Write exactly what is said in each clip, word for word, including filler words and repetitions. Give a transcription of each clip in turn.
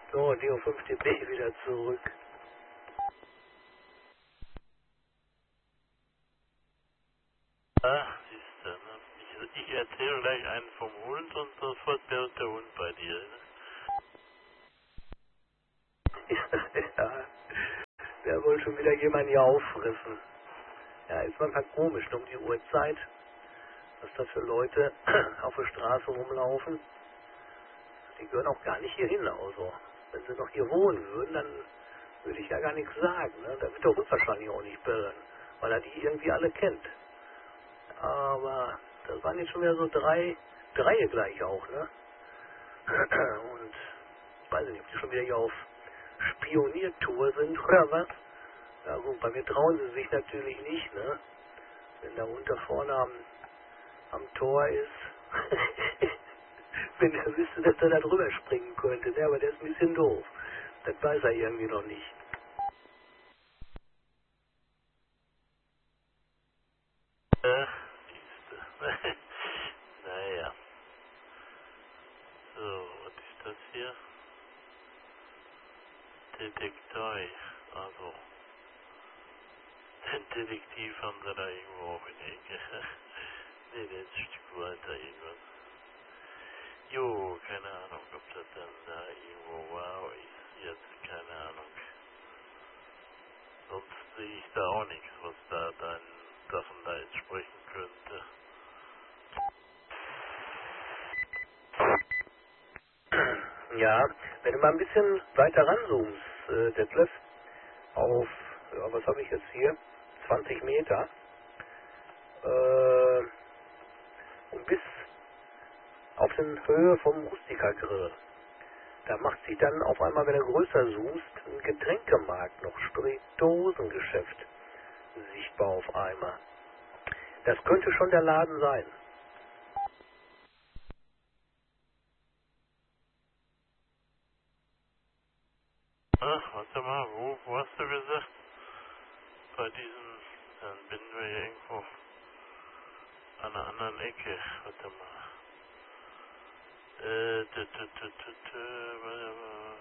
So, D O fünf D B wieder zurück. Ah, siehst du, ne? Ich, ich erzähle gleich einen vom Hund und sofort bellt der Hund bei dir. Ne? Ja, der wohl schon wieder jemand hier auffressen. Ja, ist manchmal komisch, um die Uhrzeit, was da für Leute auf der Straße rumlaufen. Die gehören auch gar nicht hier hin, also. Wenn sie noch hier wohnen würden, dann würde ich ja gar nichts sagen. Ne? Da wird der Hund wahrscheinlich auch nicht bellen, weil er die irgendwie alle kennt. Aber das waren jetzt schon wieder so drei, drei gleich auch, ne? Und ich weiß nicht, ob die schon wieder hier auf Spioniertour sind oder was. Ja gut, bei mir trauen sie sich natürlich nicht, ne? Wenn der Hund da vorne am, am Tor ist. Wenn er wüsste, dass er da drüber springen könnte, ne? Aber der ist ein bisschen doof. Das weiß er irgendwie noch nicht. Äh, siehst du. Naja. So, was ist das hier? Detektei. Also, den Detektiv haben sie da irgendwo auch in der Ecke. Nee, der ist ein Stück weiter irgendwas. Jo, keine Ahnung, ob das dann da irgendwo war oder ist jetzt, keine Ahnung. Sonst sehe ich da auch nichts, was da deinen Sachen da entsprechen könnte. Ja, wenn du mal ein bisschen weiter ranzoomst, äh, Detlef, auf, ja, was habe ich jetzt hier? zwanzig Meter. Äh, und bis auf den Höhe vom Rustica-Grill. Da macht sich dann auf einmal, wenn du größer zoomst, ein Getränkemarkt noch, sprich Dosengeschäft, sichtbar auf einmal. Das könnte schon der Laden sein. Ach, warte mal, wo, wo hast du gesagt? Bei diesem, dann bin wir hier irgendwo an einer anderen Ecke. Warte mal. Äh, t, t, t, t, t, warte mal.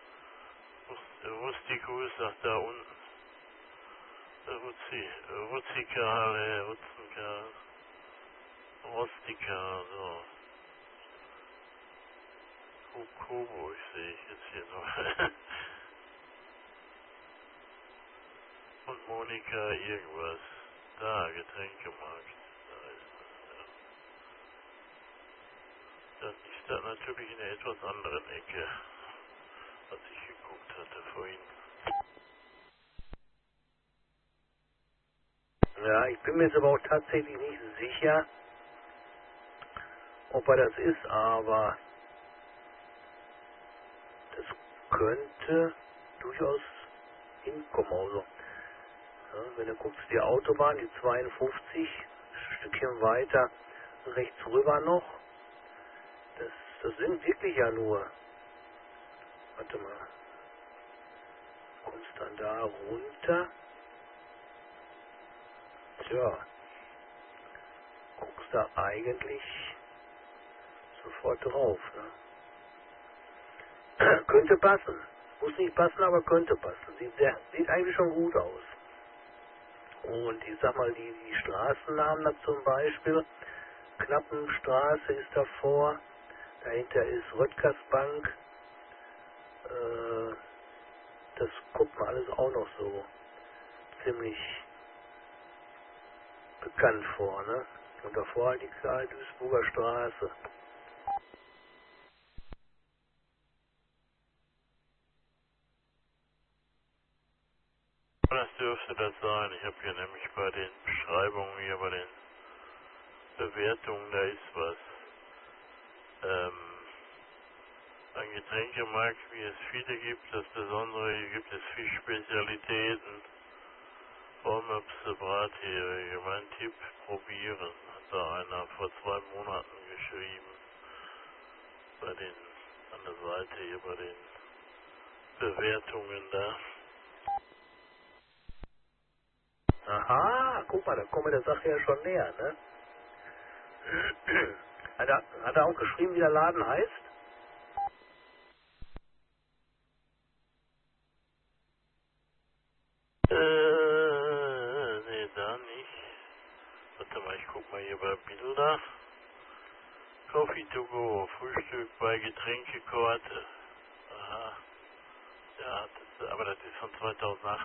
Rustico ist doch da unten. Ruzi, Ruzika, äh, Ruzika, Rustika, so. Ko- Coburg sehe ich jetzt hier noch. Und Monika irgendwas. Da, Getränkemarkt. Da ist das, ja. Dann ist das natürlich in einer etwas anderen Ecke, als ich geguckt hatte vorhin. Ja, ich bin mir jetzt aber auch tatsächlich nicht sicher, ob er das ist, aber das könnte durchaus hinkommen. Also, ja, wenn du guckst, die Autobahn, die zweiundfünfzig, ein Stückchen weiter rechts rüber noch, das, das sind wirklich ja nur, warte mal, kommst dann da runter, tja, guckst da eigentlich sofort drauf, ne? Könnte passen. Muss nicht passen, aber könnte passen. Sieht, sehr, sieht eigentlich schon gut aus. Und ich sag mal, die, die Straßennamen da zum Beispiel, Knappenstraße ist davor, dahinter ist Röttgersbank, äh, das kommt mir alles auch noch so ziemlich bekannt vor, ne? Und davor halt die kleine Duisburger Straße. Das dürfte das sein. Ich habe hier nämlich bei den Beschreibungen, hier bei den Bewertungen, da ist was. Ähm, ein Getränkemarkt, wie es viele gibt. Das Besondere, hier gibt es Fischspezialitäten. Vollmöpse, Bratheringe. Mein Tipp, probieren. Hat da einer vor zwei Monaten geschrieben. Bei den, an der Seite hier bei den Bewertungen da. Aha, guck mal, da kommen wir der Sache ja schon näher, ne? Hat er, hat er auch geschrieben, wie der Laden heißt? mal, ich guck mal hier bei Bilder. Coffee to go, Frühstück bei Getränkekarte. Aha. Ja, das, aber das ist von zweitausendacht.